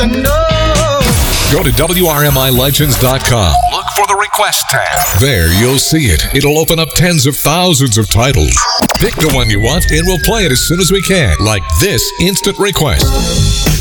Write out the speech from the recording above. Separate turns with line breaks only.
to know.
Go to WRMILegends.com.
Look for the request tab.
There, you'll see it. It'll open up tens of thousands of titles. Pick the one you want, and we'll play it as soon as we can, like this instant request.